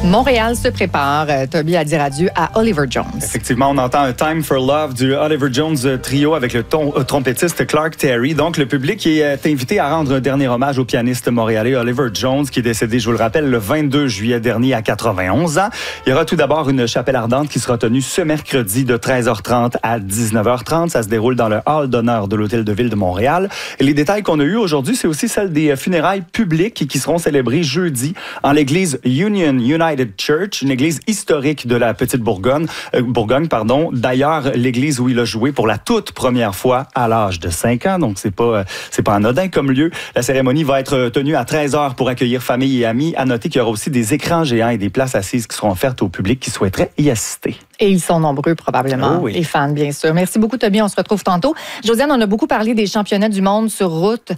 Montréal se prépare. Toby a dire adieu à Oliver Jones. Effectivement, on entend un Time for Love du Oliver Jones trio avec le trompettiste Clark Terry. Donc, le public est invité à rendre un dernier hommage au pianiste montréalais Oliver Jones, qui est décédé, je vous le rappelle, le 22 juillet dernier à 91 ans. Il y aura tout d'abord une chapelle ardente qui sera tenue ce mercredi de 13h30 à 19h30. Ça se déroule dans le hall d'honneur de l'Hôtel de Ville de Montréal. Et les détails qu'on a eus aujourd'hui, c'est aussi celle des funérailles publiques qui seront célébrées jeudi en l'église Union United Church, une église historique de la Petite Bourgogne. D'ailleurs, l'église où il a joué pour la toute première fois à l'âge de 5 ans. Donc, c'est pas anodin comme lieu. La cérémonie va être tenue à 13h pour accueillir famille et amis. À noter qu'il y aura aussi des écrans géants et des places assises qui seront offertes au public qui souhaiterait y assister. Et ils sont nombreux, probablement. Oh oui. Les fans, bien sûr. Merci beaucoup, Toby. On se retrouve tantôt. Josiane, on a beaucoup parlé des championnats du monde sur route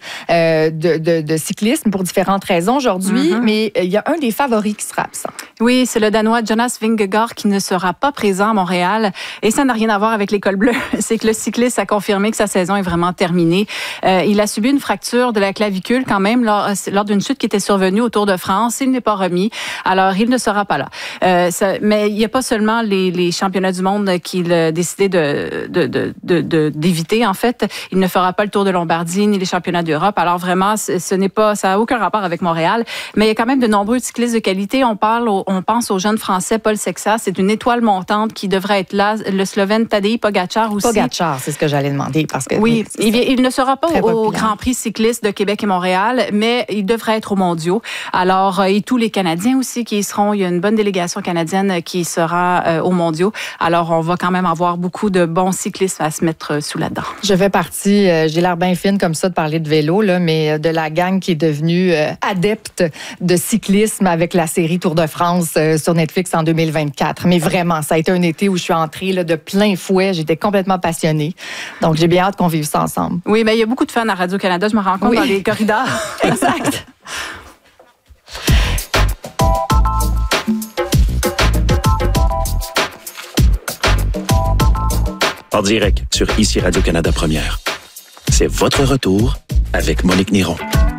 de cyclisme pour différentes raisons aujourd'hui, mais il y a un des favoris qui sera absent. Oui, c'est le Danois Jonas Vingegaard qui ne sera pas présent à Montréal. Et ça n'a rien à voir avec l'école bleue. C'est que le cycliste a confirmé que sa saison est vraiment terminée. Il a subi une fracture de la clavicule quand même lors d'une chute qui était survenue au Tour de France. Il n'est pas remis. Alors, il ne sera pas là. Mais il n'y a pas seulement les championnats du monde qu'il a décidé d'éviter, en fait. Il ne fera pas le Tour de Lombardie ni les championnats d'Europe. Alors, vraiment, ça n'a aucun rapport avec Montréal. Mais il y a quand même de nombreux cyclistes de qualité. On pense au jeune Français Paul Sexas. C'est une étoile montante qui devrait être là. Le Slovène Tadej Pogačar aussi. Pogačar, c'est ce que j'allais demander. Parce que, oui, il ne sera pas au Grand Prix cycliste de Québec et Montréal, mais il devrait être aux mondiaux. Alors, et tous les Canadiens aussi qui y seront. Il y a une bonne délégation canadienne qui sera aux mondiaux. Alors, on va quand même avoir beaucoup de bons cyclistes à se mettre sous la dent. Je fais partie, j'ai l'air bien fine comme ça de parler de vélo, là, mais de la gang qui est devenue adepte de cyclisme avec la série Tour de France sur Netflix en 2024. Mais vraiment, ça a été un été où je suis entrée là, de plein fouet. J'étais complètement passionnée. Donc, j'ai bien hâte qu'on vive ça ensemble. Oui, mais il y a beaucoup de fans à Radio-Canada. Je me rends compte dans les corridors. Exact. En direct sur ici Radio-Canada Première. C'est votre retour avec Monique Néron.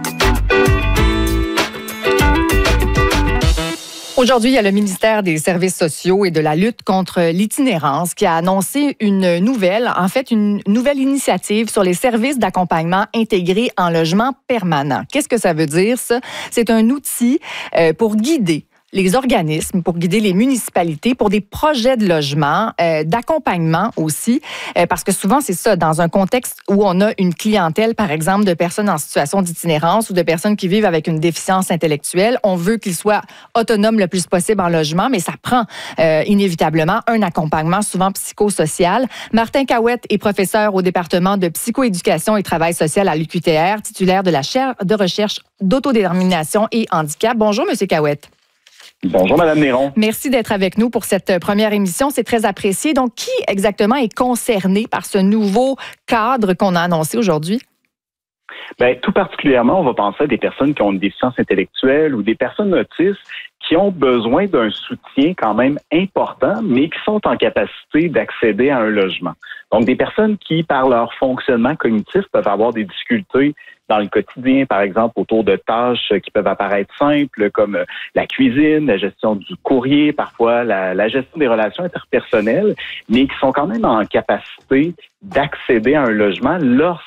Aujourd'hui, il y a le ministère des Services sociaux et de la lutte contre l'itinérance qui a annoncé une nouvelle initiative sur les services d'accompagnement intégrés en logement permanent. Qu'est-ce que ça veut dire, ça? C'est un outil pour guider les organismes, pour guider les municipalités, pour des projets de logement, d'accompagnement aussi, parce que souvent, c'est ça, dans un contexte où on a une clientèle, par exemple, de personnes en situation d'itinérance ou de personnes qui vivent avec une déficience intellectuelle, on veut qu'ils soient autonomes le plus possible en logement, mais ça prend inévitablement un accompagnement, souvent psychosocial. Martin Cahouette est professeur au département de psychoéducation et travail social à l'UQTR, titulaire de la chaire de recherche d'autodétermination et handicap. Bonjour, Monsieur Cahouette. Bonjour, Mme Néron. Merci d'être avec nous pour cette première émission. C'est très apprécié. Donc, qui exactement est concerné par ce nouveau cadre qu'on a annoncé aujourd'hui? Bien, tout particulièrement, on va penser à des personnes qui ont une déficience intellectuelle ou des personnes autistes qui ont besoin d'un soutien quand même important, mais qui sont en capacité d'accéder à un logement. Donc, des personnes qui, par leur fonctionnement cognitif, peuvent avoir des difficultés dans le quotidien, par exemple, autour de tâches qui peuvent apparaître simples, comme la cuisine, la gestion du courrier, parfois la gestion des relations interpersonnelles, mais qui sont quand même en capacité d'accéder à un logement